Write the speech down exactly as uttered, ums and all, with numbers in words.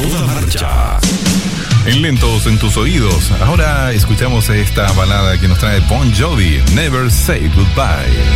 toda marcha. En Lentos en tus oídos, ahora escuchamos esta balada que nos trae Bon Jovi, Never Say Goodbye.